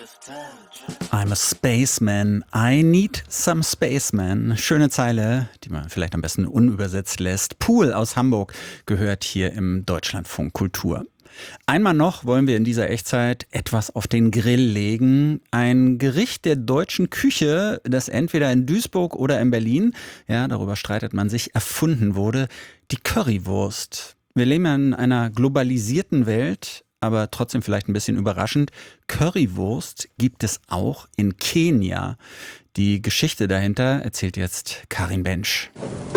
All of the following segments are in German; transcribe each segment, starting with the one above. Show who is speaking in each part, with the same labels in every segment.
Speaker 1: I'm a spaceman, I need some spaceman. Schöne Zeile, die man vielleicht am besten unübersetzt lässt. Pool aus Hamburg gehört hier im Deutschlandfunk Kultur. Einmal noch wollen wir in dieser Echtzeit etwas auf den Grill legen. Ein Gericht der deutschen Küche, das entweder in Duisburg oder in Berlin, ja, darüber streitet man sich, erfunden wurde. Die Currywurst. Wir leben ja in einer globalisierten Welt, aber trotzdem vielleicht ein bisschen überraschend. Currywurst gibt es auch in Kenia. Die Geschichte dahinter erzählt jetzt Karin Bensch.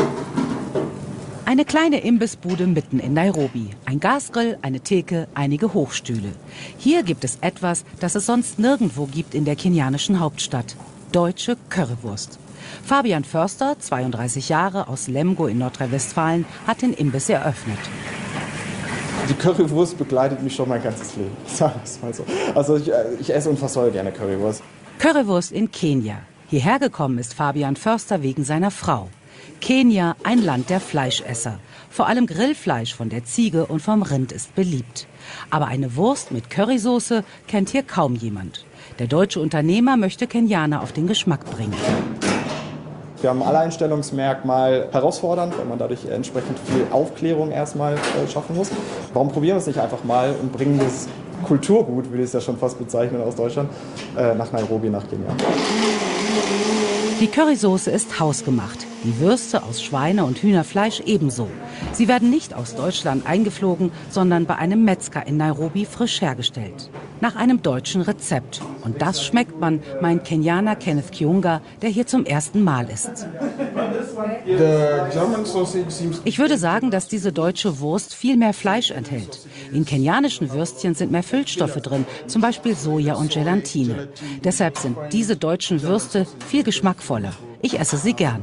Speaker 2: Eine kleine Imbissbude mitten in Nairobi. Ein Gasgrill, eine Theke, einige Hochstühle. Hier gibt es etwas, das es sonst nirgendwo gibt in der kenianischen Hauptstadt. Deutsche Currywurst. Fabian Förster, 32 Jahre, aus Lemgo in Nordrhein-Westfalen, hat den Imbiss eröffnet.
Speaker 3: Die Currywurst begleitet mich schon mein ganzes Leben, sagen wir es mal so. Also ich esse unfassbar gerne Currywurst.
Speaker 2: Currywurst in Kenia. Hierher gekommen ist Fabian Förster wegen seiner Frau. Kenia, ein Land der Fleischesser. Vor allem Grillfleisch von der Ziege und vom Rind ist beliebt. Aber eine Wurst mit Currysoße kennt hier kaum jemand. Der deutsche Unternehmer möchte Kenianer auf den Geschmack bringen.
Speaker 3: Wir haben ein Alleinstellungsmerkmal herausfordernd, weil man dadurch entsprechend viel Aufklärung erstmal schaffen muss. Warum probieren wir es nicht einfach mal und bringen das Kulturgut, würde ich es ja schon fast bezeichnen, aus Deutschland, nach Nairobi, nach Kenia.
Speaker 2: Die Currysoße ist hausgemacht. Die Würste aus Schweine- und Hühnerfleisch ebenso. Sie werden nicht aus Deutschland eingeflogen, sondern bei einem Metzger in Nairobi frisch hergestellt. Nach einem deutschen Rezept. Und das schmeckt man, meint Kenianer Kenneth Kiunga, der hier zum ersten Mal ist. Ich würde sagen, dass diese deutsche Wurst viel mehr Fleisch enthält. In kenianischen Würstchen sind mehr Füllstoffe drin, zum Beispiel Soja und Gelatine. Deshalb sind diese deutschen Würste viel geschmackvoller. Ich esse sie gern.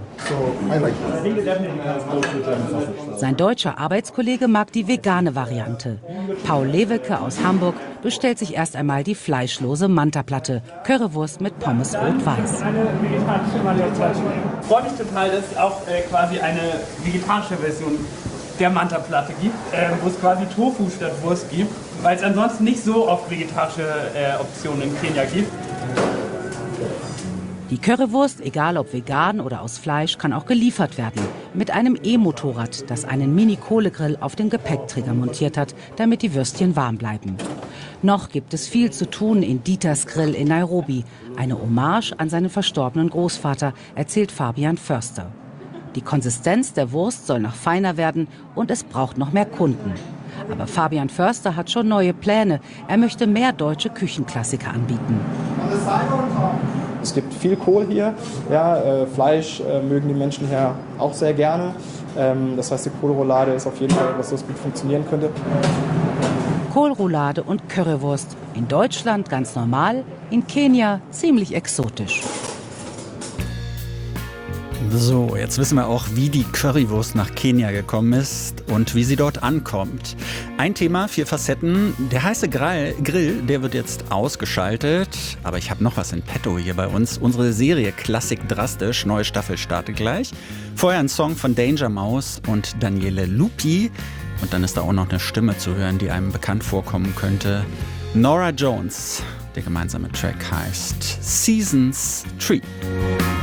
Speaker 2: Sein deutscher Arbeitskollege mag die vegane Variante. Paul Lewecke aus Hamburg bestellt sich erst einmal die fleischlose Manta-Platte, Currywurst mit Pommes rot-weiß.
Speaker 4: Ich freue mich total, dass es auch quasi eine vegetarische Version der Manta-Platte gibt, wo es quasi Tofu statt Wurst gibt, weil es ansonsten nicht so oft vegetarische Optionen in Kenia gibt.
Speaker 2: Die Currywurst, egal ob vegan oder aus Fleisch, kann auch geliefert werden. Mit einem E-Motorrad, das einen Mini-Kohlegrill auf den Gepäckträger montiert hat, damit die Würstchen warm bleiben. Noch gibt es viel zu tun in Dieters Grill in Nairobi. Eine Hommage an seinen verstorbenen Großvater, erzählt Fabian Förster. Die Konsistenz der Wurst soll noch feiner werden und es braucht noch mehr Kunden. Aber Fabian Förster hat schon neue Pläne. Er möchte mehr deutsche Küchenklassiker anbieten.
Speaker 3: Es gibt viel Kohl hier. Ja, Fleisch mögen die Menschen hier auch sehr gerne. Das heißt, die Kohlroulade ist auf jeden Fall etwas, das gut funktionieren könnte.
Speaker 2: Kohlroulade und Currywurst. In Deutschland ganz normal, in Kenia ziemlich exotisch.
Speaker 1: So, jetzt wissen wir auch, wie die Currywurst nach Kenia gekommen ist und wie sie dort ankommt. Ein Thema, 4 Facetten. Der heiße Grill, der wird jetzt ausgeschaltet. Aber ich habe noch was in petto hier bei uns. Unsere Serie Klassik Drastisch, neue Staffel startet gleich. Vorher ein Song von Danger Mouse und Daniele Lupi. Und dann ist da auch noch eine Stimme zu hören, die einem bekannt vorkommen könnte. Norah Jones. Der gemeinsame Track heißt Seasons Tree.